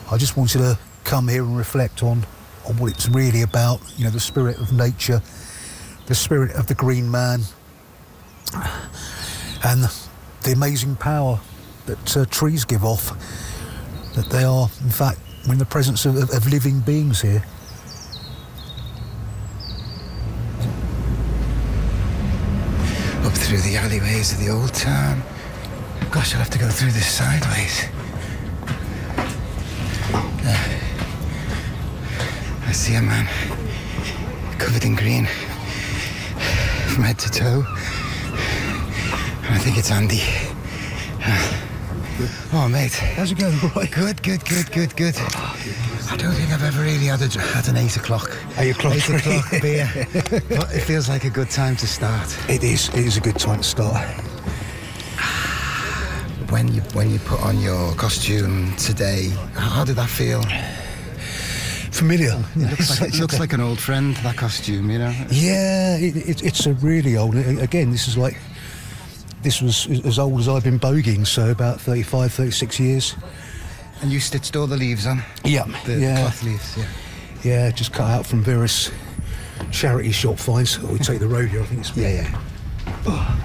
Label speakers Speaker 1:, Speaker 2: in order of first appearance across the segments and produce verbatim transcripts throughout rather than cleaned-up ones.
Speaker 1: I just wanted to come here and reflect on, on what it's really about, you know, the spirit of nature, the spirit of the green man, and the amazing power that uh, trees give off, that they are, in fact, in the presence of, of, of living beings here.
Speaker 2: Up through the alleyways of the old town. Gosh, I'll have to go through this sideways. Uh, I see a man covered in green from head to toe. And I think it's Andy. Uh, oh, mate.
Speaker 1: How's it going, Roy?
Speaker 2: Good, good, good, good, good. I don't think I've ever really had, a, had an eight o'clock.
Speaker 1: Eight o'clock,
Speaker 2: eight o'clock beer. But it feels like a good time to start.
Speaker 1: It is. It is a good time to start.
Speaker 2: When you when you put on your costume today, how did that feel?
Speaker 1: Familiar.
Speaker 2: It looks, like, it looks like an old friend, that costume, you know?
Speaker 1: Yeah, it, it, it's a really old... Again, this is like... This was as old as I've been bogeying, so about thirty-five, thirty-six years.
Speaker 2: And you stitched all the leaves on?
Speaker 1: Yeah.
Speaker 2: The
Speaker 1: yeah.
Speaker 2: cloth leaves, yeah.
Speaker 1: Yeah, just cut out from various charity shop finds. Or we take the road here, I think it's...
Speaker 2: Yeah, yeah.
Speaker 1: Oh.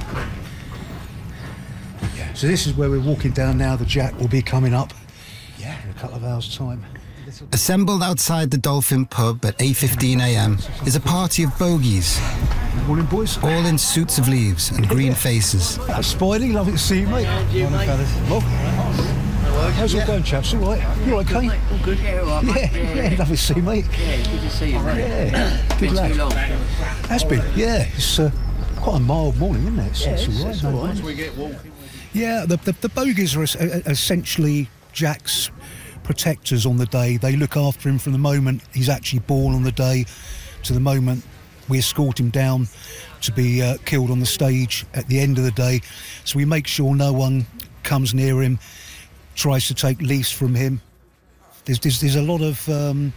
Speaker 1: Yeah. So this is where we're walking down now. The Jack will be coming up.
Speaker 2: Yeah.
Speaker 1: In a couple of hours' time.
Speaker 2: Assembled outside the Dolphin pub at eight fifteen a m is a party of bogies.
Speaker 1: Morning, boys.
Speaker 2: All in suits of leaves and green faces.
Speaker 1: That's Spidey, lovely to see you, mate.
Speaker 3: You,
Speaker 1: Morning,
Speaker 3: mate.
Speaker 1: fellas. Well, how's it
Speaker 3: yeah.
Speaker 1: all going, chaps? All right? You all okay?
Speaker 3: Good, mate. All good, yeah, all right,
Speaker 1: Yeah,
Speaker 3: mate.
Speaker 1: yeah, yeah, lovely to see you, mate.
Speaker 3: Yeah, good to see you, mate.
Speaker 1: Yeah, good
Speaker 3: Been
Speaker 1: lad.
Speaker 3: too long.
Speaker 1: Has been, yeah. It's uh, quite a mild morning, isn't it? It's,
Speaker 3: Yeah,
Speaker 1: it's
Speaker 3: it's,
Speaker 1: all right.
Speaker 3: it's
Speaker 1: no
Speaker 3: all right.
Speaker 1: worries.
Speaker 3: We get walking.
Speaker 1: Yeah, the, the, the bogies are es- essentially Jack's protectors on the day. They look after him from the moment he's actually born on the day to the moment we escort him down to be uh, killed on the stage at the end of the day. So we make sure no one comes near him, tries to take leaves from him. There's there's, there's a lot of um,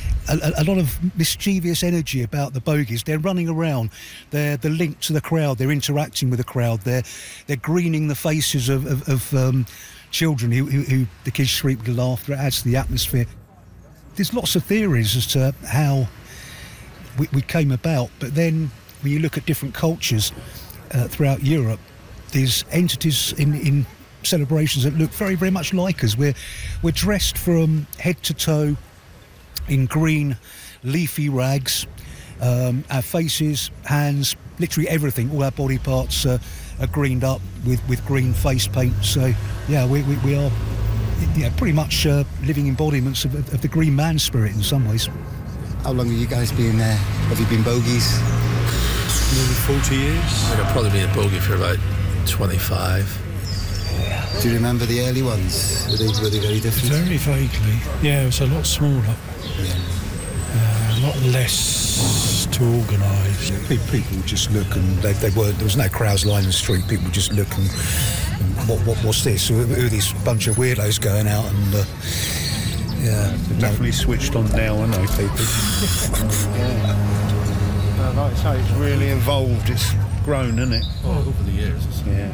Speaker 1: a, a lot of mischievous energy about the bogies. They're running around. They're the link to the crowd. They're interacting with the crowd. They're they're greening the faces of of, of um, children who, who, who the kids shriek with laughter. It adds to the atmosphere. There's lots of theories as to how we, we came about, but then when you look at different cultures uh, throughout Europe, there's entities in, in celebrations that look very, very much like us. We're, we're dressed from head to toe in green, leafy rags. Um, our faces, hands, literally everything, all our body parts uh, are greened up with, with green face paint. So, yeah, we, we, we are yeah, pretty much uh, living embodiments of, of the green man spirit in some ways.
Speaker 2: How long have you guys been there? Have you been bogies?
Speaker 4: Nearly forty years.
Speaker 5: I've probably been a bogey for about twenty-five.
Speaker 2: Do you remember the early ones? Were they, were they very different?
Speaker 4: Very vaguely. Yeah, it was a lot smaller.
Speaker 2: Yeah.
Speaker 4: Uh, a lot less to organise.
Speaker 1: People, people would just look, and they, they were there was no crowds lining the street. People would just look and, and what, what what's this? Who are this bunch of weirdos going out and uh, yeah,
Speaker 4: Definitely switched on now, aren't they, people?
Speaker 6: Uh, like I say, it's really evolved. It's grown, isn't it?
Speaker 5: Oh, over the years. It's
Speaker 6: Yeah.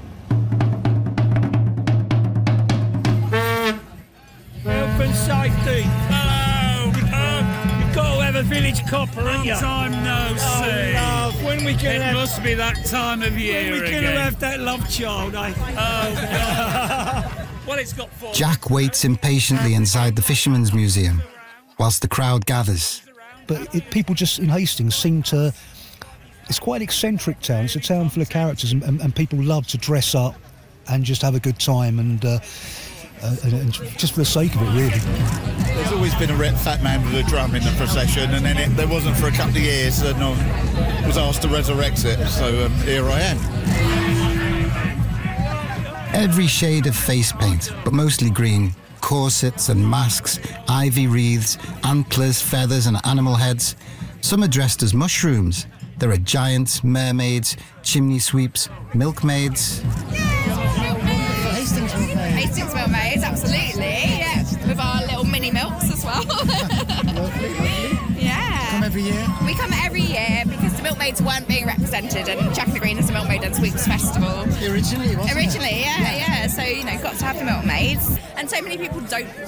Speaker 7: Health and safety. Hello. Um, you've got to have a village copper, haven't you?
Speaker 8: Long time no
Speaker 7: Oh,
Speaker 8: see.
Speaker 7: love. When we
Speaker 8: It
Speaker 7: gonna have,
Speaker 8: must be that time of year
Speaker 7: when we
Speaker 8: again.
Speaker 7: gonna have that love child, eh?
Speaker 8: Oh, God. Well, it's got four.
Speaker 2: Jack waits impatiently inside the Fisherman's Museum whilst the crowd gathers.
Speaker 1: but it, people just in Hastings seem to. It's quite an eccentric town. It's a town full of characters, and, and, and people love to dress up and just have a good time, and, uh, uh, and, and just for the sake of it, really.
Speaker 6: There's always been a red fat man with a drum in the procession, and then it, there wasn't for a couple of years, and I was asked to resurrect it, so um, here I am.
Speaker 2: Every shade of face paint, but mostly green. Corsets and masks, ivy wreaths, antlers, feathers and animal heads. Some are dressed as mushrooms. There are giants, mermaids, chimney sweeps, milkmaids.
Speaker 9: Hastings milkmaids. Hastings milkmaids, absolutely. Yeah, with our little mini milks as well. Yeah.
Speaker 2: Come every year?
Speaker 9: We come every year because the milkmaids weren't being represented, and Jack in the Green is a milkmaid and sweeps festival.
Speaker 2: Originally, wasn't
Speaker 9: Originally,
Speaker 2: it?
Speaker 9: yeah, yeah. So you know, got to have the milkmaids, and so many people don't